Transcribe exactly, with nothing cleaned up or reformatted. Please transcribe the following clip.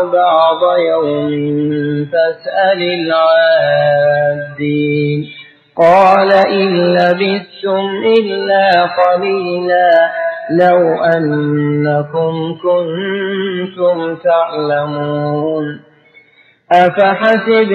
بعض يوم فاسأل العادين قال إن لبثتم إلا قليلا لو أنكم كنتم تعلمون أفحسب